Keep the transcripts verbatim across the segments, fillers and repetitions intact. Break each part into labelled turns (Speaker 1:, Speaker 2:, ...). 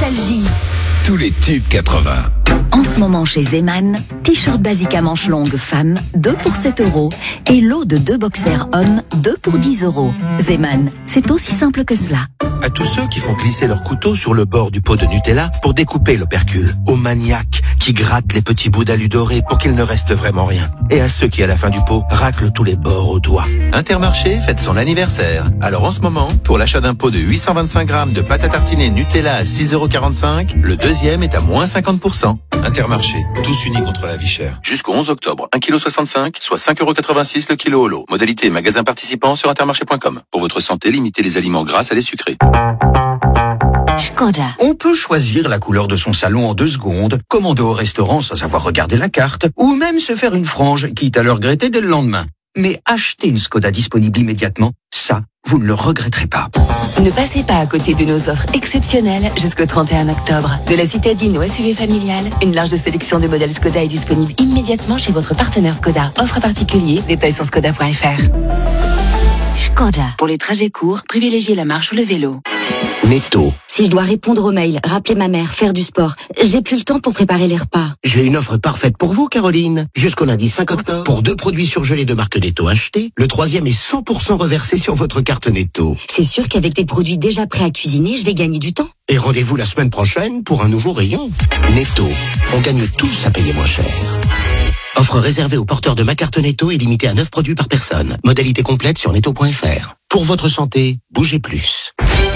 Speaker 1: Nostalgie.
Speaker 2: Tous les tubes quatre-vingts.
Speaker 1: En ce moment chez Zeman, t-shirt basique à manches longues femme, deux pour sept euros. Et lot de deux boxers hommes, deux pour dix euros. Zeman, c'est aussi simple que cela.
Speaker 3: À tous ceux qui font glisser leur couteau sur le bord du pot de Nutella pour découper l'opercule. Aux maniaques qui grattent les petits bouts d'alu doré pour qu'il ne reste vraiment rien. Et à ceux qui, à la fin du pot, raclent tous les bords au doigt. Intermarché fête son anniversaire. Alors en ce moment, pour l'achat d'un pot de huit cent vingt-cinq grammes de pâte à tartiner Nutella à six euros quarante-cinq, le deuxième est à moins cinquante pour cent. Intermarché, tous unis contre la vie chère. Jusqu'au onze octobre, un virgule soixante-cinq kilos, soit cinq euros quatre-vingt-six le kilo au lot. Modalité et magasin participant sur intermarché point com. Pour votre santé, limitez les aliments gras à les sucrés.
Speaker 1: Škoda.
Speaker 4: On peut choisir la couleur de son salon en deux secondes, commander au restaurant sans avoir regardé la carte, ou même se faire une frange, quitte à le regretter dès le lendemain. Mais acheter une Škoda disponible immédiatement, ça, vous ne le regretterez pas.
Speaker 5: Ne passez pas à côté de nos offres exceptionnelles jusqu'au trente et un octobre. De la citadine au S U V familial, une large sélection de modèles Škoda est disponible immédiatement chez votre partenaire Škoda. Offre particulier, détails sur škoda point f r.
Speaker 1: Škoda.
Speaker 5: Pour les trajets courts, privilégiez la marche ou le vélo.
Speaker 3: Netto.
Speaker 6: Si je dois répondre aux mails, rappeler ma mère, faire du sport, j'ai plus le temps pour préparer les repas.
Speaker 7: J'ai une offre parfaite pour vous, Caroline. Jusqu'au lundi cinq octobre, pour deux produits surgelés de marque Netto achetés, le troisième est cent pour cent reversé sur votre carte Netto.
Speaker 6: C'est sûr qu'avec des produits déjà prêts à cuisiner, je vais gagner du temps.
Speaker 7: Et rendez-vous la semaine prochaine pour un nouveau rayon. Netto, on gagne tous à payer moins cher. Offre réservée aux porteurs de ma carte Netto et limitée à neuf produits par personne. Modalité complète sur netto point f r. Pour votre santé, bougez plus.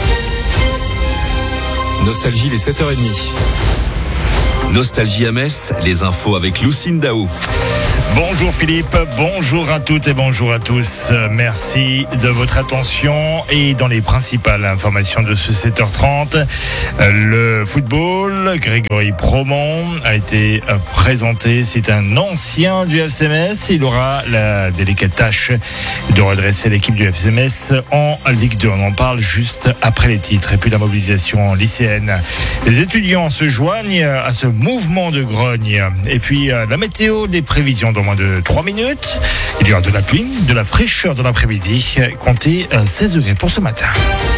Speaker 2: Nostalgie, les sept heures trente. Nostalgie à Metz, les infos avec Lucine Daou.
Speaker 8: Bonjour Philippe, bonjour à toutes et bonjour à tous. Merci de votre attention et dans les principales informations de ce sept heures trente, le football, Grégory Promont a été présenté. C'est un ancien du F C Metz. Il aura la délicate tâche de redresser l'équipe du F C Metz en Ligue deux. On en parle juste après les titres et puis la mobilisation lycéenne. Les étudiants se joignent à ce mouvement de grogne. Et puis la météo, des prévisions dans moins de trois minutes. Il y aura de la pluie, de la fraîcheur dans l'après-midi. Comptez seize degrés pour ce matin.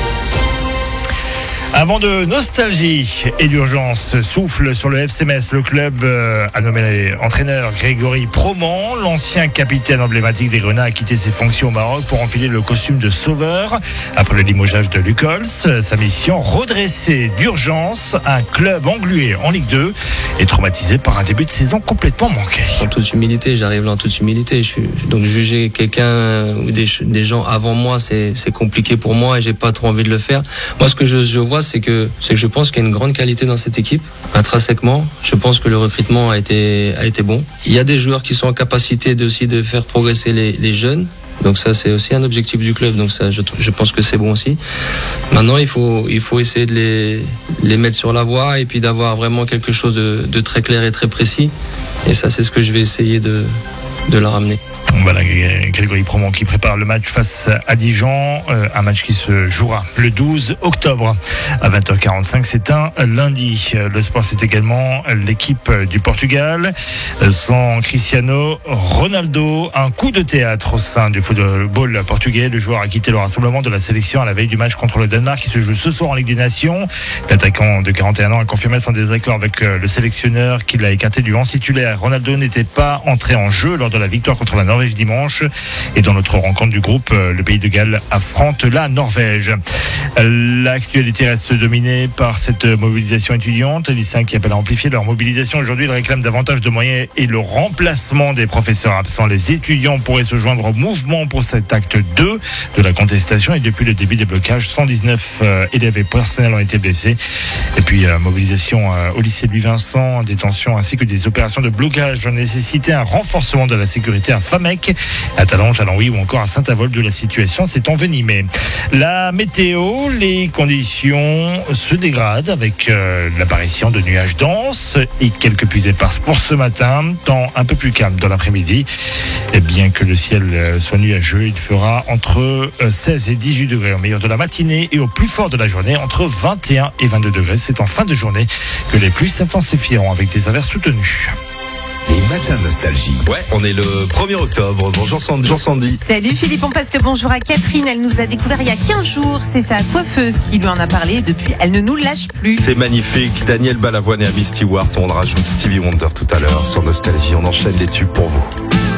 Speaker 8: Avant de nostalgie et d'urgence, souffle sur le F C Metz. Le club a nommé entraîneur Grégory Promont. L'ancien capitaine emblématique des Grenats a quitté ses fonctions au Maroc pour enfiler le costume de sauveur. Après le limogeage de Lucols, sa mission, redresser d'urgence un club englué en Ligue deux et traumatisé par un début de saison complètement manqué.
Speaker 9: En toute humilité, j'arrive là en toute humilité. Je suis, donc juger quelqu'un ou des, des gens avant moi, c'est, c'est compliqué pour moi et j'ai pas trop envie de le faire. Moi, ce que je, je vois, c'est que c'est que je pense qu'il y a une grande qualité dans cette équipe. Intrinsèquement, je pense que le recrutement a été a été bon. Il y a des joueurs qui sont en capacité de, aussi de faire progresser les, les jeunes. Donc ça, c'est aussi un objectif du club. Donc ça, je, je pense que c'est bon aussi. Maintenant, il faut il faut essayer de les les mettre sur la voie et puis d'avoir vraiment quelque chose de, de très clair et très précis. Et ça, c'est ce que je vais essayer de de leur ramener.
Speaker 8: Voilà, Grégory Promont qui prépare le match face à Dijon, euh, un match qui se jouera le douze octobre à vingt heures quarante-cinq. C'est un lundi. Le sport, c'est également l'équipe du Portugal. Sans Cristiano Ronaldo, un coup de théâtre au sein du football portugais. Le joueur a quitté le rassemblement de la sélection à la veille du match contre le Danemark qui se joue ce soir en Ligue des Nations. L'attaquant de quarante et un ans a confirmé son désaccord avec le sélectionneur qui l'a écarté du onze titulaire. Ronaldo n'était pas entré en jeu lors de la victoire contre la Norvège dimanche. Et dans notre rencontre du groupe, le pays de Galles affronte la Norvège. L'actualité reste dominée par cette mobilisation étudiante. Les lycéens qui appellent à amplifier leur mobilisation aujourd'hui, ils réclament davantage de moyens et le remplacement des professeurs absents. Les étudiants pourraient se joindre au mouvement pour cet acte deux de la contestation. Et depuis le début des blocages, cent dix-neuf élèves et personnels ont été blessés. Et puis mobilisation au lycée Louis Vincent, détention ainsi que des opérations de blocage ont nécessité un renforcement de la sécurité à Famec, à Talange, à Longwy ou encore à Saint-Avold, où la situation s'est envenimée. La météo, les conditions se dégradent avec euh, l'apparition de nuages denses et quelques pluies éparses pour ce matin, temps un peu plus calme dans l'après-midi. Et bien que le ciel soit nuageux, il fera entre seize et dix-huit degrés au meilleur de la matinée et au plus fort de la journée entre vingt et un et vingt-deux degrés. C'est en fin de journée que les pluies s'intensifieront avec des averses soutenues.
Speaker 7: Les
Speaker 2: matin Nostalgie.
Speaker 10: Ouais, on est le premier octobre. Bonjour Sandy. Bonjour Sandy.
Speaker 11: Salut Philippe, on passe le bonjour à Catherine. Elle nous a découvert il y a quinze jours. C'est sa coiffeuse qui lui en a parlé. Depuis, elle ne nous lâche plus.
Speaker 10: C'est magnifique. Daniel Balavoine et Abby Stewart. On rajoute Stevie Wonder tout à l'heure sur Nostalgie. On enchaîne les tubes pour vous.